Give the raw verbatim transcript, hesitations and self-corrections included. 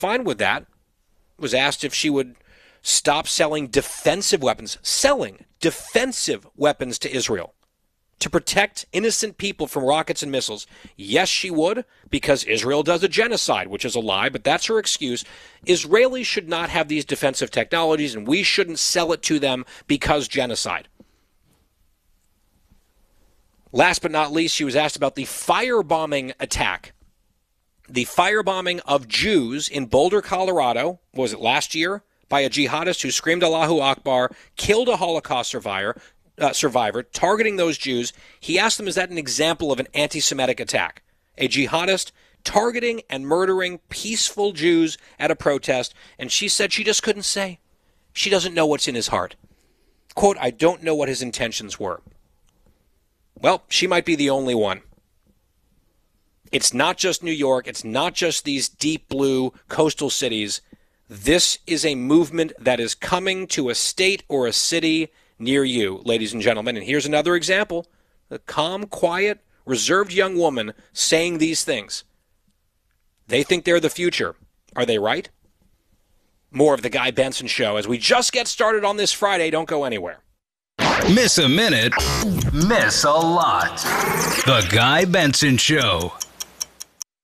fine with that. Was asked if she would stop selling defensive weapons, selling defensive weapons to Israel to protect innocent people from rockets and missiles. Yes, she would, because Israel does a genocide, which is a lie, but that's her excuse. Israelis should not have these defensive technologies, and we shouldn't sell it to them because genocide. Last but not least, she was asked about the firebombing attack. The firebombing of Jews in Boulder, Colorado, was it last year, by a jihadist who screamed Allahu Akbar, killed a Holocaust survivor, uh, survivor, targeting those Jews. He asked them, is that an example of an anti-Semitic attack? A jihadist targeting and murdering peaceful Jews at a protest, and she said she just couldn't say. She doesn't know what's in his heart. Quote, I don't know what his intentions were. Well, she might be the only one. It's not just New York. It's not just these deep blue coastal cities. This is a movement that is coming to a state or a city near you, ladies and gentlemen. And here's another example. A calm, quiet, reserved young woman saying these things. They think they're the future. Are they right? More of the Guy Benson Show as we just get started on this Friday. Don't go anywhere. Miss a minute, miss a lot. The Guy Benson Show.